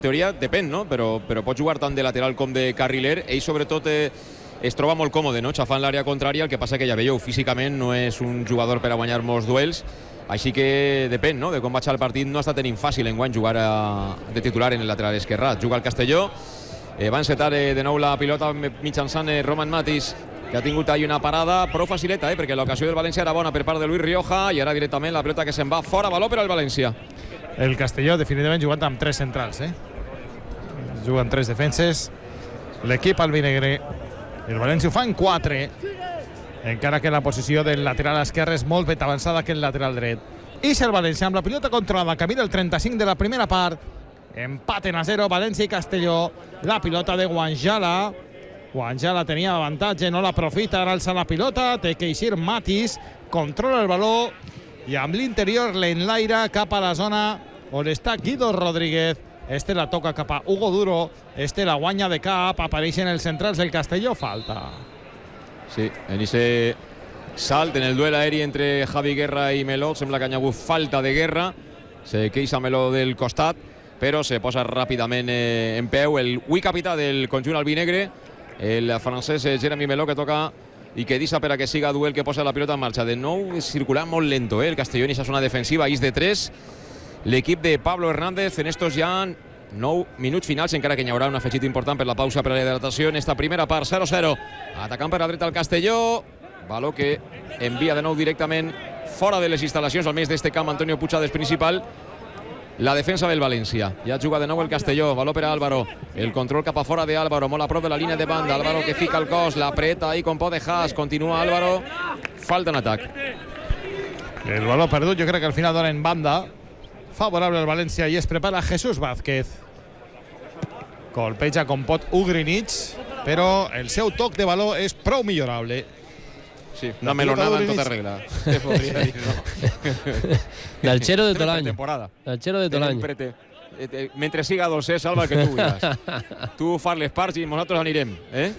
teoria depèn, no? Però pot jugar tant de lateral com de carriler. Ell sobretot es troba molt còmode, no? Xafant l'àrea contrària. El que passa que ja veieu, físicament no és un jugador per a guanyar molts duels, així que depèn, no?, de com vaig al partit. No està tenint fàcil enguany jugar de titular en el lateral esquerrat. Juga el Castelló, va encetar de nou la pilota mitjançant Roman Matis, que ha tingut ahí una parada prou facileta, perquè l'ocasió del València era bona per part de Luis Rioja, i ara directament la pilota que se'n va fora, valor per al València. El Castelló definitivament jugant amb 3 centrals, juguen 3 defenses l'equip albinegre. El València ho fa en 4, encara que la posició del lateral esquerre és molt ben avançada que el lateral dret. I el València amb la pilota controlada, camí del 35 de la primera part. Empaten a 0 València i Castelló. La pilota de Guanjala. Guanjala tenia avantatge, no l'aprofita, ara alça la pilota, té que eixir Matis, controla el baló i amb l'interior l'enlaira cap a la zona on està Guido Rodríguez. Este la toca cap a Hugo Duro, este la guanya de cap, apareixen els centrals del Castelló, falta. Sí, en ese salt, en el duel aeri entre Javi Guerra i Meló, sembla que hi ha hagut falta de Guerra, se queixa Meló del costat, però se posa ràpidament en peu el capità del conjunt albinegre, el francès Jeremy Meló, que toca i que deixa per a que siga duel, que posa la pilota en marxa. De nou circulant molt lento, el Castelló en aquesta zona defensiva, is de 3. L'equip de Pablo Hernández en estos ja 9 minuts finals, encara que hi haurà un afegit important per la pausa per a la hidratació en esta primera part. 0-0, atacant per la dreta el Castelló, valor que envia de nou directament fora de les instal·lacions, almenys d'este camp Antonio Puigades principal, la defensa del València. Ja juga de nou el Castelló, valor per a Álvaro, el control cap a fora de Álvaro, molt a prop de la línia de banda, Álvaro que fica el cos, l'apreta ahí com pot de Haas, continua Álvaro, falta en atac. El valor perdut, jo crec que al final donen banda favorable al València i es prepara Jesús Vázquez. Colpeja com pot Ugrinic, però el seu toc de valor és prou millorable. Sí, una melonada en tota regla. Del Chero de tot l'any. Del Chero de tot l'any. Mentre siga dolcer, Salva, el que tu vulguis. Tu fas les parts i nosaltres anirem.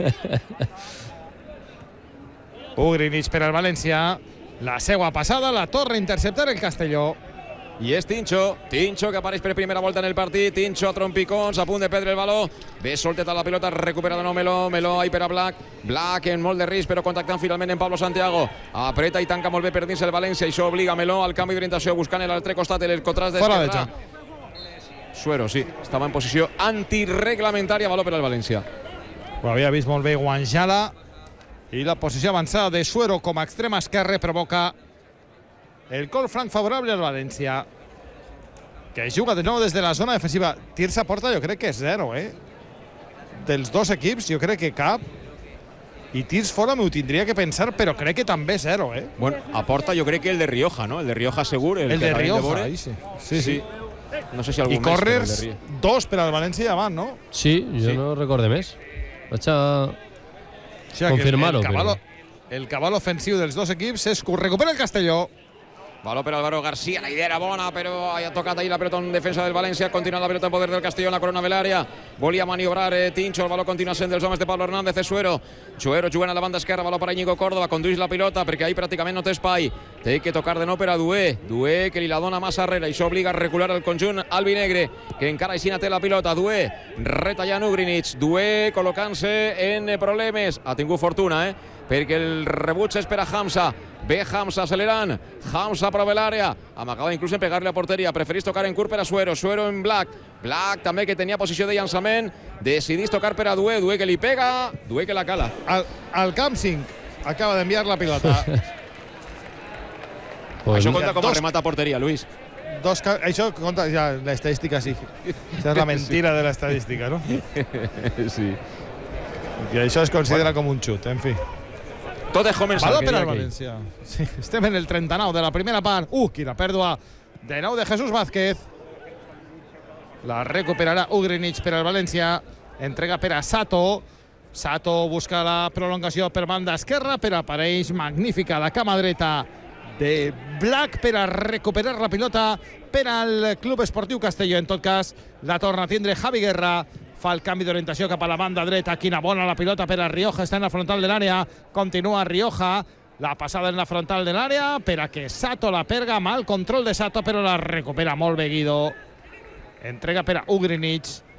Ugrinic per al València. La seua passada la torna a interceptar el Castelló. I és Tincho que apareix per primera volta en el partit. Tincho a trompicons, a punt de perdre el valor. Ve soltet a la pilota, recupera de nou Meló ahí per a Black en molt de risc, però contactant finalment en Pablo Santiago. Apreta i tanca molt bé per dins el València, això obliga Meló al canvi d'orientació, buscant l'altre costat el contrast d'esquerra. Suero, sí, estava en posició antireglamentària, valor per al València. Ho havia vist molt bé Guanjala, i la posició avançada de Suero com a extrem esquerre provoca el gol franc favorable al València, que juga de nou des de la zona defensiva. Tirs a porta jo crec que és 0, dels dos equips jo crec que cap, i tirs fora m'ho tindria que pensar, però crec que també 0, Bueno, a porta jo crec que el de Rioja, ¿no? El de Rioja segur. El de Rioja, sí. No sé si algun i corners, 2 per al València davant, no? Sí, jo no recorde més. Vaig a confirmar-ho. El cabal ofensiu dels dos equips és que recupera el Castelló. Valor per Álvaro García, la idea era bona, però ha tocat ahí la pelota en defensa del València, continua la pelota en poder del Castelló en la corona de l'àrea, volia maniobrar Tincho, el valor continua sent dels homes de Pablo Hernández, Suero jugant a la banda esquerra, valor per a Íñigo Córdoba, condueix la pilota perquè ahí pràcticament no té espai, té que tocar de nou per a Dué que li la dona massa arrere, això obliga a recular el conjunt albinegre, que encara així té la pilota, Dué retallant Ugrinic, Dué col·locant-se en problemes, ha tingut fortuna, perquè el rebuig és per a Hamza. Ve Hamza acelerant, Hamza prova l'àrea, amagava inclús en pegar-li a porteria, preferís tocar en curt per a Suero en Black també que tenia posició de llançament, decidís tocar per a Dué que li pega, Dué que la cala. Al camp 5 acaba d'enviar la pilota. Això compta com a remat a porteria, Luis. Això compta, ja, l'estadística sí. Això és la mentira de l'estadística, no? Sí. I això es considera com un xut, en fi. Tot és començar. Valor per al València. Sí, estem en el 39 de la primera part. Quina pèrdua de nou de Jesús Vázquez. La recuperarà Ugrinic per al València. Entrega per a Sato. Sato busca la prolongació per banda esquerra, però apareix magnífica la cama dreta de Black per a recuperar la pilota per al Club Esportiu Castelló. En tot cas, la torna a tindre Javi Guerra. Fa el canvi d'orientació cap a la banda dreta. Quina bona la pilota per a Rioja. Està en la frontal de l'àrea. Continua Rioja. La passada en la frontal de l'àrea per a que Sato la perga. Mal control de Sato, però la recupera molt bé Guido. Entrega per a Ugrinic.